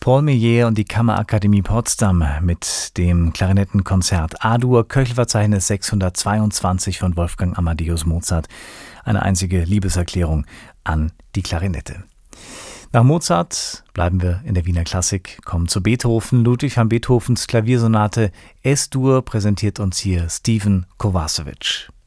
Paul Meyer und die Kammerakademie Potsdam mit dem Klarinettenkonzert A-Dur, Köchelverzeichnis 622 von Wolfgang Amadeus Mozart. Eine einzige Liebeserklärung an die Klarinette. Nach Mozart bleiben wir in der Wiener Klassik, kommen zu Beethoven. Ludwig van Beethovens Klaviersonate S-Dur präsentiert uns hier Stephen Kovacevic.